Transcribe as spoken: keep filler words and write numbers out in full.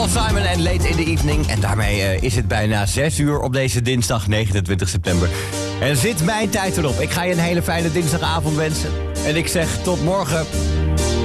Paul Simon en Late in the Evening. En daarmee uh, is het bijna zes uur op deze dinsdag negenentwintig september. En zit mijn tijd erop. Ik ga je een hele fijne dinsdagavond wensen. En ik zeg tot morgen.